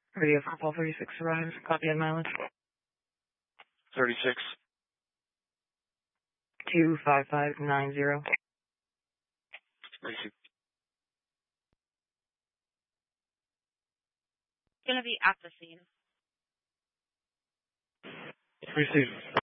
Radio Football 36 arrives. Copy on mileage. 36. 25590. Receive. Going to be at the scene. Receive.